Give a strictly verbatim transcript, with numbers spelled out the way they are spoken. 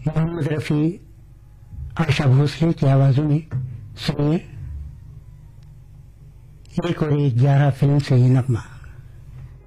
मोहम्मद रफ़ी, आशा भोसले की आवाजों में सुनिए एक और एक ग्यारह फिल्म से ये नगमा।